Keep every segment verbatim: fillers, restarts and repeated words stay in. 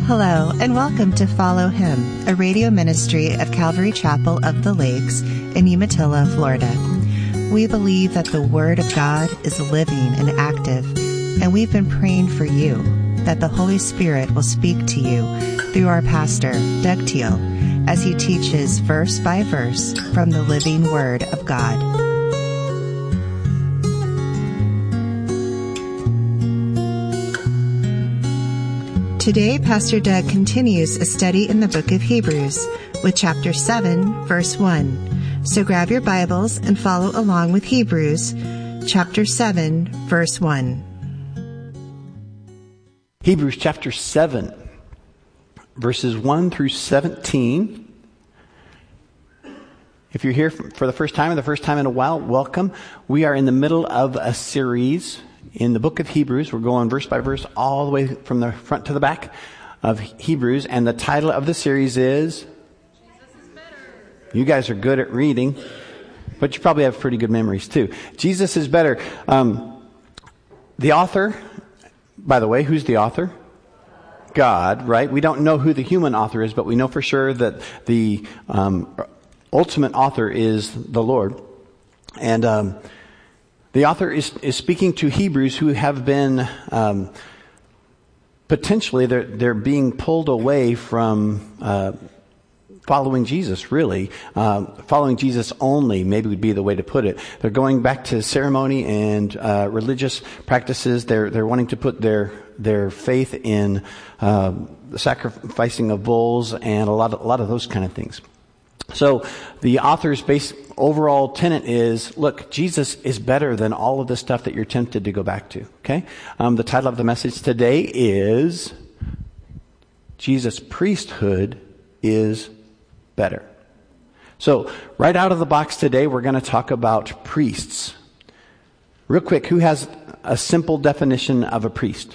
Hello, and welcome to Follow Him, a radio ministry of Calvary Chapel of the Lakes in Umatilla, Florida. We believe that the Word of God is living and active, and we've been praying for you that the Holy Spirit will speak to you through our pastor, Doug Teal, as he teaches verse by verse from the living Word of God. Today, Pastor Doug continues a study in the book of Hebrews with chapter seven, verse one. So grab your Bibles and follow along with Hebrews chapter seven, verse one. Hebrews chapter seven, verses one through seventeen. If you're here for the first time or the first time in a while, welcome. We are in the middle of a series in the book of Hebrews. We're going verse by verse all the way from the front to the back of Hebrews. And the title of the series is... Jesus is better. You guys are good at reading, but you probably have pretty good memories too. Jesus is better. Um, the author, by the way, who's the author? God, right? We don't know who the human author is, but we know for sure that the um, ultimate author is the Lord. And... Um, The author is, is speaking to Hebrews who have been, um, potentially, they're, they're being pulled away from uh, following Jesus, really. Uh, following Jesus only, maybe would be the way to put it. They're going back to ceremony and uh, religious practices. They're they're wanting to put their their faith in uh, the sacrificing of bulls and a lot of, a lot of those kind of things. So the author's base overall tenet is, look, Jesus is better than all of the stuff that you're tempted to go back to. Okay? Um, the title of the message today is Jesus' priesthood is better. So right out of the box today, we're going to talk about priests. Real quick, who has a simple definition of a priest?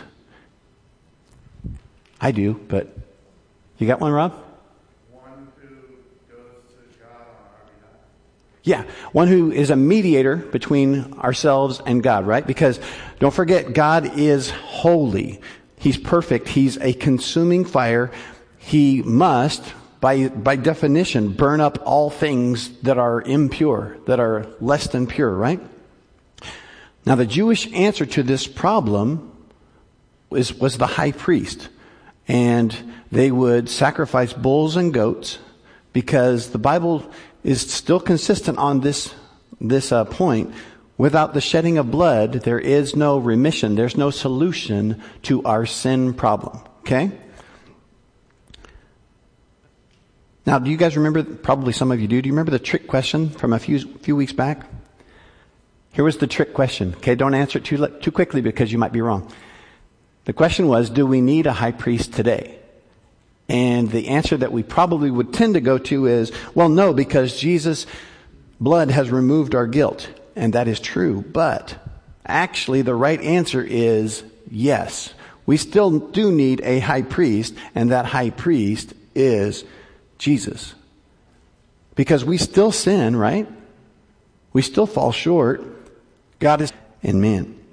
I do, but you got one, Rob? Yeah, one who is a mediator between ourselves and God, right? Because don't forget, God is holy. He's perfect. He's a consuming fire. He must, by by definition, burn up all things that are impure, that are less than pure, right? Now, the Jewish answer to this problem was, was the high priest. And they would sacrifice bulls and goats because the Bible is still consistent on this this uh, point. Without the shedding of blood, there is no remission. There's no solution to our sin problem. Okay? Now, do you guys remember, probably some of you do, do you remember the trick question from a few few weeks back? Here was the trick question. Okay, don't answer it too, too quickly because you might be wrong. The question was, do we need a high priest today? And the answer that we probably would tend to go to is, well, no, because Jesus' blood has removed our guilt. And that is true. But actually, the right answer is yes. We still do need a high priest, and that high priest is Jesus. Because we still sin, right? We still fall short. God is, and man.